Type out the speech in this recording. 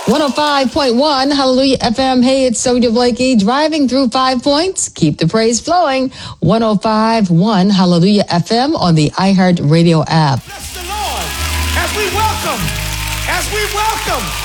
105.1 Hallelujah FM. Hey, it's Sonia Blakey driving through 5 Points. Keep the praise flowing. 105.1 Hallelujah FM on the iHeart Radio app. Bless the Lord as we welcome